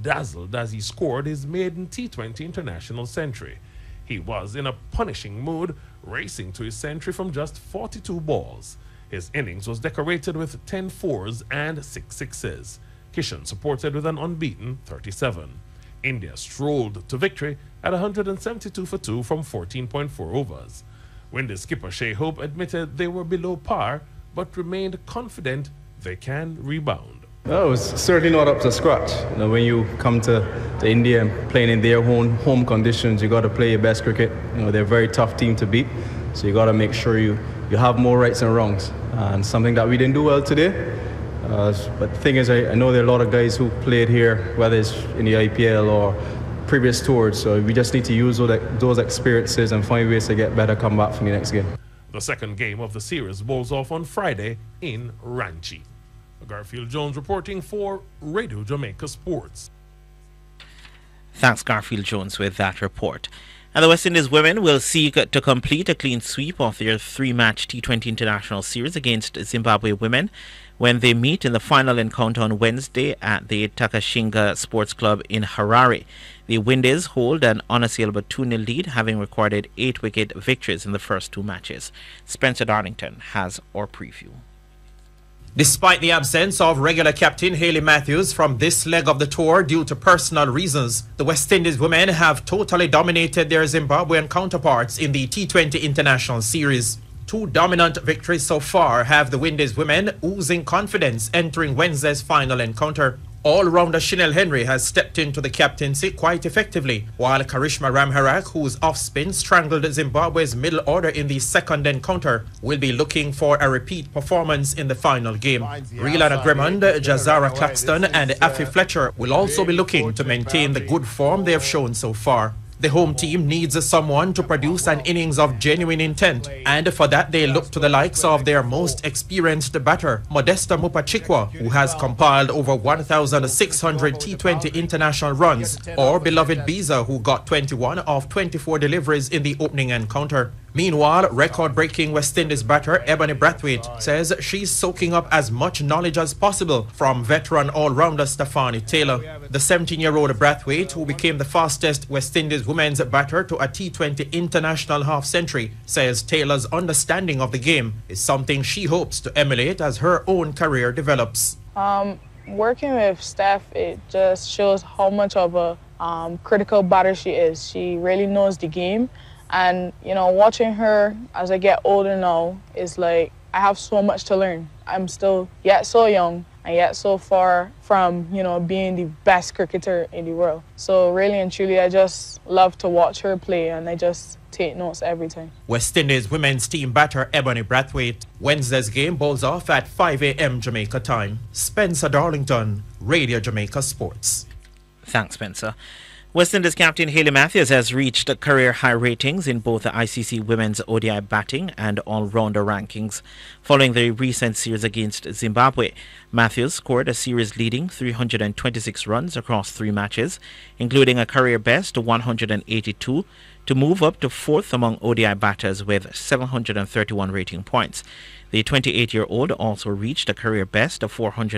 dazzled as he scored his maiden T20 international century. He was in a punishing mood, racing to his century from just 42 balls. His innings was decorated with 10 fours and 6 sixes. Kishan supported with an unbeaten 37. India strolled to victory at 172 for 2 from 14.4 overs. Windies skipper Shai Hope admitted they were below par, but remained confident they can rebound. No, it was certainly not up to scratch. When you come to India and playing in their own home conditions, you got to play your best cricket. They're a very tough team to beat, so you got to make sure you have more rights and wrongs. And something that we didn't do well today. But the thing is, I know there are a lot of guys who played here, whether it's in the IPL or previous tours, so we just need to use those experiences and find ways to get better, come back from the next game. The second game of the series bowls off on Friday in Ranchi. Garfield Jones reporting for Radio Jamaica Sports. Thanks, Garfield Jones, with that report. And the West Indies women will seek to complete a clean sweep of their 3-match T20 international series against Zimbabwe women when they meet in the final encounter on Wednesday at the Takashinga Sports Club in Harare. The Windies hold an unassailable 2-0 lead, having recorded 8-wicket victories in the first 2 matches. Spencer Darlington has our preview. Despite the absence of regular captain Hayley Matthews from this leg of the tour due to personal reasons, the West Indies women have totally dominated their Zimbabwean counterparts in the T20 International Series. 2 dominant victories so far have the Windies women oozing confidence entering Wednesday's final encounter. All-rounder Chanel Henry has stepped into the captaincy quite effectively, while Karishma Ramharak, whose off-spin strangled Zimbabwe's middle order in the second encounter, will be looking for a repeat performance in the final game. Relana Gremond, Jazara Claxton and Afi Fletcher will also be looking to maintain the good form they have shown so far. The home team needs someone to produce an innings of genuine intent, and for that they look to the likes of their most experienced batter, Modesta Mupachikwa, who has compiled over 1,600 T20 international runs, or beloved Biza, who got 21 of 24 deliveries in the opening encounter. Meanwhile, record-breaking West Indies batter Ebony Brathwaite says she's soaking up as much knowledge as possible from veteran all-rounder Stefanie Taylor. The 17-year-old Brathwaite, who became the fastest West Indies women's batter to a T20 international half-century, says Taylor's understanding of the game is something she hopes to emulate as her own career develops. Working with Steph, it just shows how much of a critical batter she is. She really knows the game. And, watching her as I get older now is like, I have so much to learn. I'm still yet so young and yet so far from, being the best cricketer in the world. So really and truly, I just love to watch her play and I just take notes every time. West Indies women's team batter Ebony Brathwaite. Wednesday's game bowls off at 5 a.m. Jamaica time. Spencer Darlington, Radio Jamaica Sports. Thanks, Spencer. West Indies captain Hayley Matthews has reached career high ratings in both the ICC Women's ODI batting and all-rounder rankings. Following the recent series against Zimbabwe, Matthews scored a series-leading 326 runs across 3 matches, including a career best 182, to move up to 4th among ODI batters with 731 rating points. The 28-year-old also reached a career best of 400.